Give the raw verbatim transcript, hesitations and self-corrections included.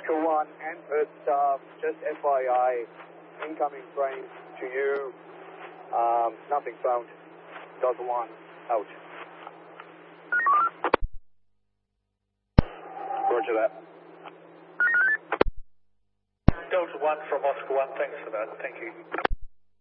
Oscar one and Earth staff, just F Y I, incoming frames to you, um, nothing found, Delta one, out. Roger that. Delta one from Oscar one, thanks for that, thank you.